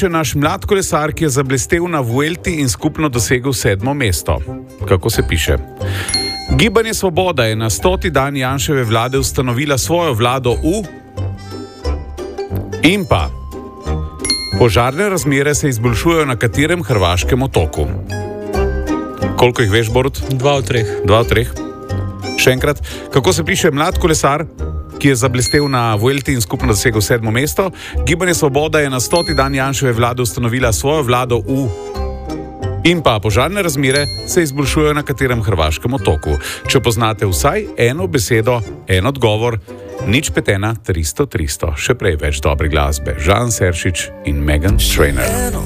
piše naš mlad kolesar, ki je zablestel na Vuelti in skupno dosegel 7. mesto. Kako se piše? Gibanje Svoboda je na 100. dan Janševe vlade ustanovila svojo vlado in pa požarne razmere se izboljšujejo na katerem hrvaškem otoku. Koliko jih veš, Borut? 2 od 3. 2 od 3. Še enkrat, kako se piše mlad kolesar, ki je zablestel na Vuelti in skupno dosegel 7. mesto? Gibanje Svoboda je na 100. dan Janševe vlade ustanovila svojo vlado in pa požarne razmere se izboljšujejo na katerem hrvaškem otoku. Če poznate vsaj eno besedo, en odgovor, 051 300 300. Še prej več dobre glasbe. Žan Seršič in Megan Trainor.